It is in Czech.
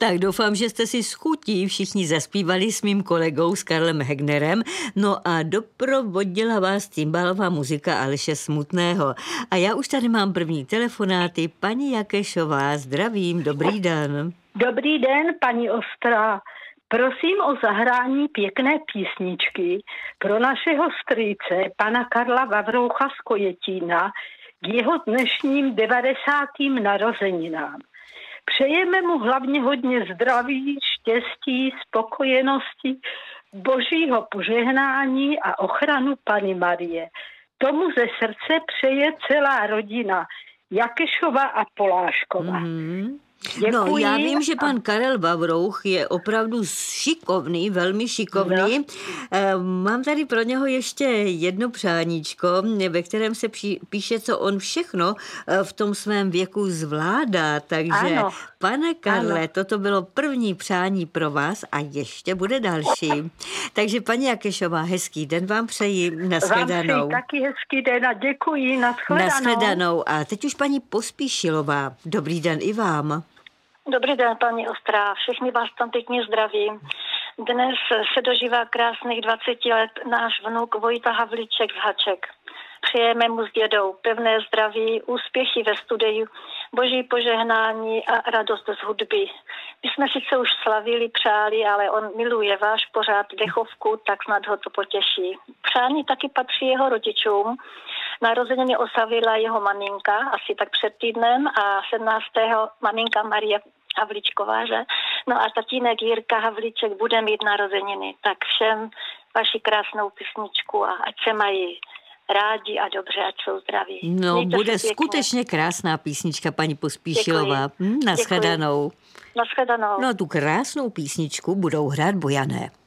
Tak doufám, že jste si s chutí všichni zaspívali s mým kolegou, s Karlem Hegnerem. No a doprovodila vás cymbálová muzika Aleše Smutného. A já už tady mám první telefonáty. Paní Jakešová, zdravím, dobrý den. Dobrý den, paní Ostrá. Prosím o zahrání pěkné písničky pro našeho strýce, pana Karla Vavroucha z Kojetína, k jeho dnešním 90. narozeninám. Přejeme mu hlavně hodně zdraví, štěstí, spokojenosti, božího požehnání a ochranu Panny Marie. Tomu ze srdce přeje celá rodina Jakešova a Poláškova. Děkuji. No, já vím, že pan Karel Vavrouch je opravdu šikovný, velmi šikovný. No. Mám tady pro něho ještě jedno přáníčko, ve kterém se píše, co on všechno v tom svém věku zvládá. Takže, ano. Pane Karle, ano. Toto bylo první přání pro vás a ještě bude další. Takže paní Jakešová, hezký den vám přeji, nashledanou. Vám přeji taky hezký den a děkuji, nashledanou. Nashledanou. A teď už paní Pospíšilová, dobrý den i vám. Dobrý den, paní Ostrá, všichni vás tam pěkně zdravím. Dnes se dožívá krásných 20 let náš vnuk Vojta Havlíček z Haček. Přejeme mu s dědou pevné zdraví, úspěchy ve studiu, boží požehnání a radost z hudby. My jsme sice už slavili, přáli, ale on miluje váš pořád dechovku, tak snad ho to potěší. Přání taky patří jeho rodičům. Narozeniny oslavila jeho maminka asi tak před týdnem a 17. maminka Marie Havlíčková, že? No a tatínek Jirka Havlíček bude mít narozeniny. Tak všem vaši krásnou písničku a ať se mají rádi a dobře, ať jsou zdraví. No, mějte bude skutečně krásná písnička, paní Pospíšilová. Nashledanou. Nashledanou. No a tu krásnou písničku budou hrát Bojané.